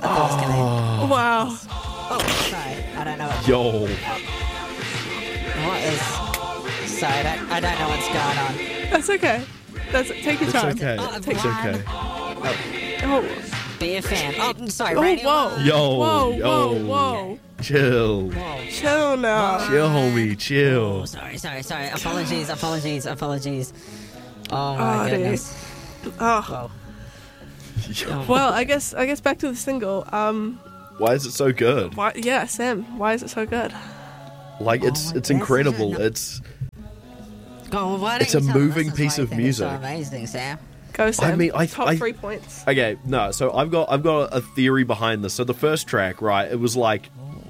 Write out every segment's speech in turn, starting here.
the balls come in. Wow. Oh, sorry. I don't know what... Yo. What is... Sorry, I don't know what's going on. That's okay. Take your It's time. okay. Oh, It's one. okay. Oh. Be a fan. Oh, sorry, Oh, Radio whoa. 1. Yo. Whoa, yo. whoa, whoa. Chill. Whoa. Chill now. Chill, homie. Oh, Chill. sorry. Apologies. Oh, my Oh, dude. goodness. Oh. Whoa. Well, I guess back to the single. Why is it so good? Why? Yeah, Sam. Why is it so good? Like, my it's goodness, incredible. no. It's... Go on, why don't It's a you tell moving us piece why you of think it's so music. amazing, Sam. Go, Sam. mean, Top 3 points. Okay, no, so I've got a theory behind this. So the first track, right, it was like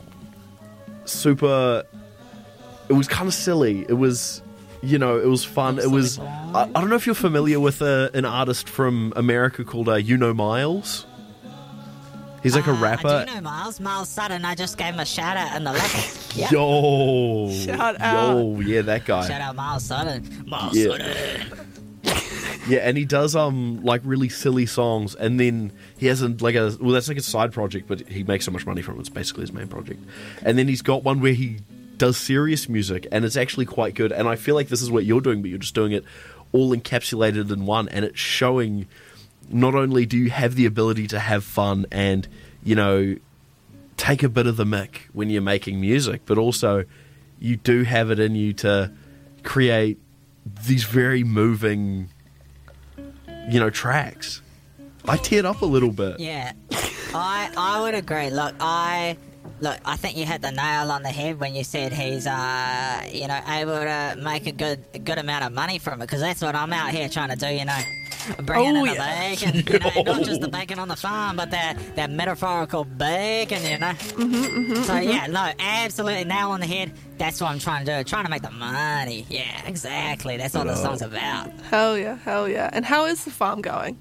super... It was kind of silly. It was, you know, it was fun. It was... I don't know if you're familiar with an artist from America called Miles. He's like a rapper. I do know Miles Sutton. I just gave him a shout out in the list. Yep. Yo. Shout out. Yo, yeah, that guy. Shout out Miles Sutton. Miles Yeah. Sutton. Yeah, and he does like really silly songs, and then he has that's like a side project, but he makes so much money from it. It's basically his main project. And then he's got one where he does serious music, and it's actually quite good. And I feel like this is what you're doing, but you're just doing it all encapsulated in one, and it's showing not only do you have the ability to have fun and, you know, take a bit of the mick when you're making music, but also you do have it in you to create these very moving, you know, tracks. I teared up a little bit. Yeah, I would agree. Look, I think you hit the nail on the head when you said he's you know, able to make a good amount of money from it, because that's what I'm out here trying to do. You know, bringing in the bacon. You know, not just the bacon on the farm, but that metaphorical bacon. You know. So yeah, no, absolutely nail on the head. That's what I'm trying to do. Trying to make the money. Yeah, exactly. That's what the song's about. Hell yeah. And how is the farm going?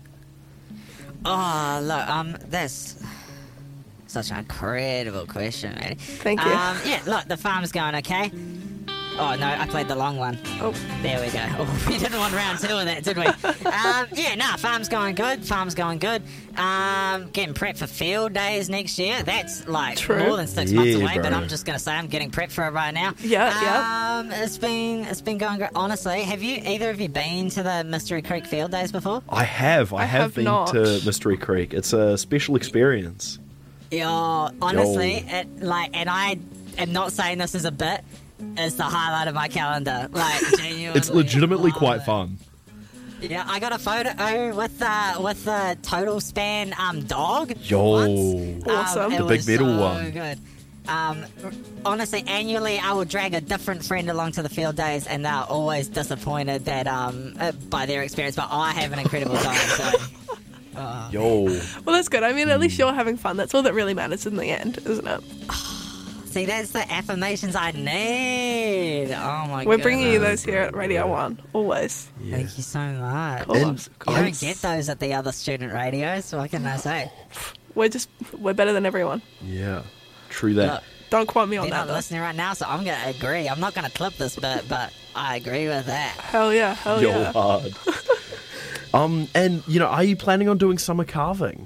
Oh, look, that's such an incredible question, man. Thank you. Yeah, look, the farm's going okay. Oh, no, I played the long one. Oh. There we go. Oh, we didn't want round 2 of that, did we? Yeah, no, farm's going good. Getting prepped for field days next year. That's like True. more than 6 months Yeah, away, but bro. I'm just going to say I'm getting prepped for it right now. Yeah. It's been going great. Honestly, have either of you been to the Mystery Creek field days before? I have have been not. to Mystery Creek. It's a special experience. Yeah, honestly, and I am not saying this as a bit. It's the highlight of my calendar. Like, genuinely. It's legitimately love quite it. fun. Yeah, I got a photo with the Total Span dog. Yo. once. Awesome. It The big was metal so one. Good. Honestly, annually I will drag a different friend along to the field days, and they're always disappointed that by their experience. But I have an incredible time. So. Yo. Well, that's good. I mean, at least you're having fun. That's all that really matters in the end, isn't it? See, that's the affirmations I need. Oh my god. We're bringing you those here at Radio 1, always. Thank you so much. Of course, And of You course. don't get those at the other student radios, so what can I say? We're better than everyone. Yeah. True that. Look, Don't quote me on they're that, not though. listening right now, so I'm going to agree. I'm not going to clip this bit, but I agree with that. Hell yeah. Yo, Yeah. hard. And, you know, are you planning on doing summer carving?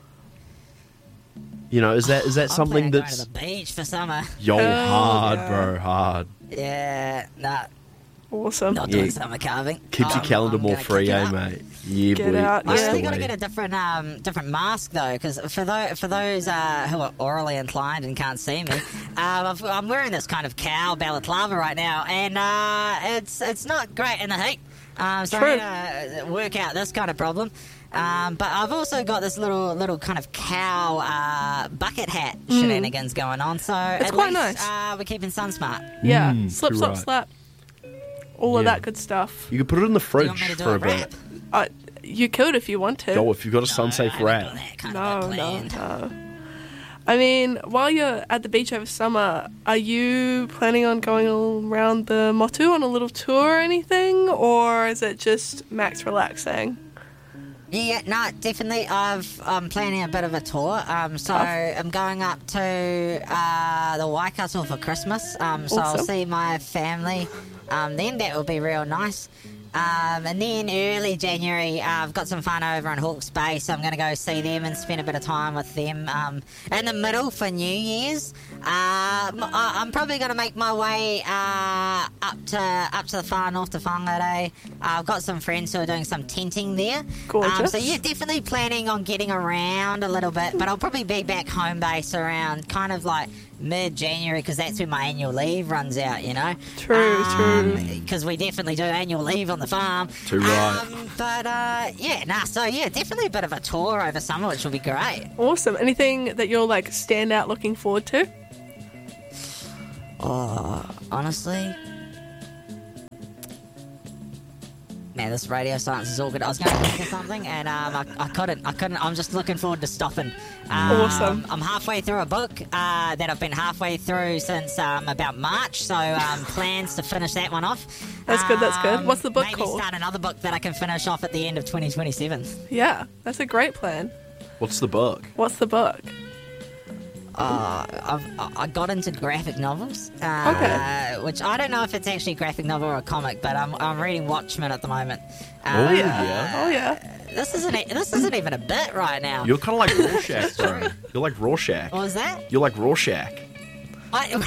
You know, is that I'm something planning on going that's... to the beach for summer. Yo, Hell hard, yeah. bro, hard. Yeah, nah, Awesome. not Yeah. doing summer carving. Keeps your calendar I'm more gonna free, kick it eh, up. mate? Yeah, Get boy. out, That's yeah. I the really got to way. get a different mask though, because for those who are orally inclined and can't see me, I'm wearing this kind of cow balaclava right now, and it's not great in the heat. So True. I'm gonna work out this kind of problem. But I've also got this little kind of cow bucket hat shenanigans going on. So It's at quite least, nice. we're keeping sun smart. Yeah. Mm, Slip, too slap, right. slap. All of Yeah. that good stuff. You could put it in the Do you want fridge me to do for a a rap? bit. You could if you want to. Yo, if you've got a No, sun-safe I haven't wrap. got that kind No, of a no, plan. no. I mean, while you're at the beach over summer, are you planning on going all around the Motu on a little tour or anything? Or is it just max relaxing? Yeah, no, definitely. I'm planning a bit of a tour. So I'm going up to the Waikato for Christmas. So I'll Awesome. see my family. Then that will be real nice. And then early January, I've got some fun over in Hawke's Bay, so I'm going to go see them and spend a bit of time with them. In the middle for New Year's, I'm probably going to make my way up to the far north to Whangarei. I've got some friends who are doing some tenting there. Gorgeous. So yeah, definitely planning on getting around a little bit, but I'll probably be back home base around kind of like mid-January, because that's when my annual leave runs out, you know. True. Because we definitely do annual leave on the farm. Too right. So definitely a bit of a tour over summer, which will be great. Awesome. Anything that you're like stand out looking forward to? Oh, honestly, man, this radio silence is all good. I was going to think of something, and I couldn't. I'm just looking forward to stopping. Awesome. I'm halfway through a book that I've been halfway through since about March, so plans to finish that one off. That's good. What's the book maybe called? Start another book that I can finish off at the end of 2027. Yeah, that's a great plan. What's the book? I got into graphic novels, Okay. which I don't know if it's actually a graphic novel or a comic, but I'm reading Watchmen at the moment. Oh yeah. This isn't even a bit right now. You're kind of like Rorschach, bro. You're like Rorschach. What was that? You're like Rorschach. You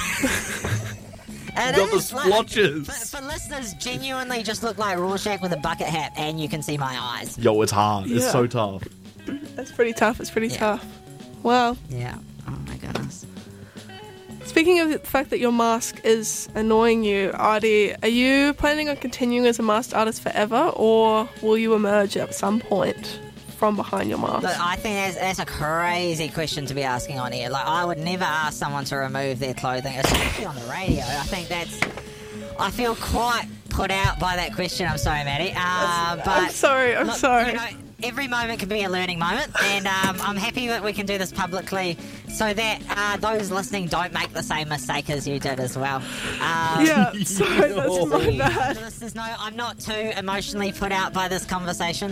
got the splotches. For listeners, genuinely just look like Rorschach with a bucket hat, and you can see my eyes. Yo, it's hard. It's Yeah. so tough. That's pretty tough. It's pretty tough. Wow. Yeah. Oh my goodness. Speaking of the fact that your mask is annoying you, Artie, are you planning on continuing as a masked artist forever, or will you emerge at some point from behind your mask? Look, I think that's a crazy question to be asking on here. Like, I would never ask someone to remove their clothing, especially on the radio. I feel quite put out by that question. I'm sorry, Maddie. But I'm sorry. You know, every moment can be a learning moment, and I'm happy that we can do this publicly so that those listening don't make the same mistake as you did as well. Yeah, sorry, that's my bad. Listeners know I'm not too emotionally put out by this conversation.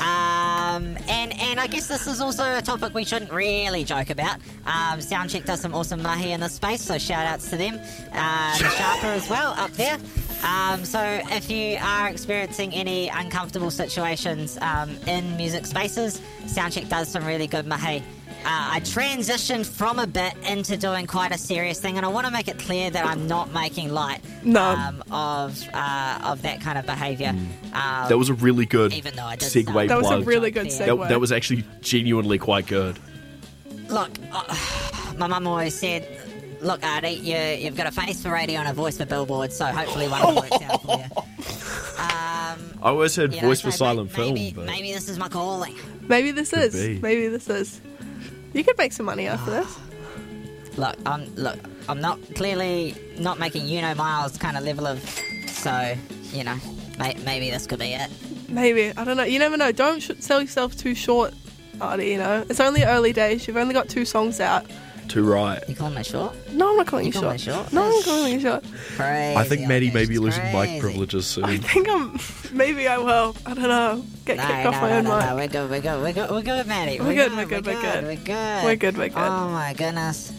And I guess this is also a topic we shouldn't really joke about. Soundcheck does some awesome mahi in this space, so shout outs to them. The Sharper as well up there. So if you are experiencing any uncomfortable situations in music spaces, Soundcheck does some really good mahi. I transitioned from a bit into doing quite a serious thing, and I want to make it clear that I'm not making light of that kind of behaviour. That was a really good even though I did segue plug. That was a really good segue. That was actually genuinely quite good. Look, my mum always said, look, Artie, you've got a face for radio and a voice for billboards, so hopefully one will work out for you. I always said voice for so silent maybe, film, but maybe this is my calling. Maybe this Could is. be. Maybe this is. You could make some money after this. Look, I'm not clearly not making Miles kind of level of, so maybe this could be it. Maybe. I don't know. You never know. Don't sell yourself too short, Artie, you know. It's only early days. You've only got 2 songs out. too right. You calling me short? No, I'm not calling you calling short. me short? No, I'm calling you short. Crazy. I think Maddie may be losing mic crazy. privileges soon. I think maybe I will. I don't know. Get kicked off my own mic. No, we're good, Maddie. We're good. Oh my goodness.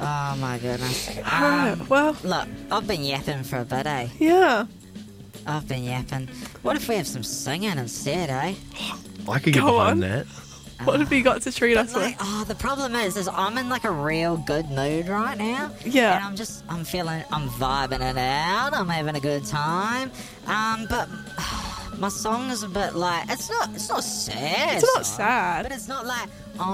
Alright, well, Look, I've been yapping for a bit, eh? yeah. I've been yapping. What if we have some singing instead, eh? I can get Go behind on. that. What have you got to treat us with? The problem is I'm in like a real good mood right now. Yeah. And I'm vibing it out. I'm having a good time. But my song is a bit like, it's not sad. It's not song, sad. But it's not like,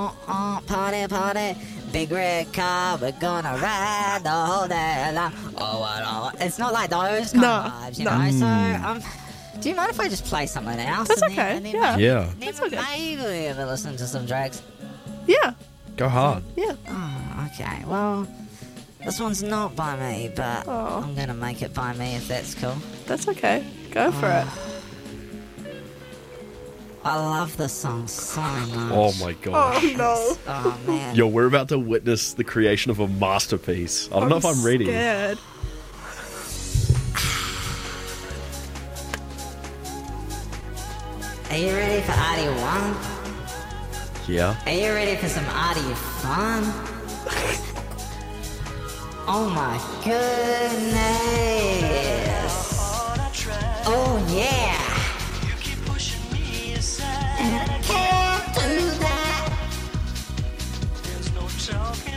party, big red car, we're gonna ride the whole day long. Oh. It's not like those kind of vibes, you know? So, do you mind if I just play something else? That's and then- okay, and then yeah. Yeah. That's Maybe okay. we ever listen to some tracks. Yeah. Go hard. Yeah. Oh, okay. Well, this one's not by me, but Oh. I'm gonna make it by me if that's cool. That's okay. Go for it. I love this song so much. Oh my gosh. Oh, no. Oh man. Yo, we're about to witness the creation of a masterpiece. I don't know if I'm ready. Scared. Are you ready for Artie 1? Yeah. Are you ready for some Artie fun? Oh my goodness. Oh yeah. and I can't do that. There's no talking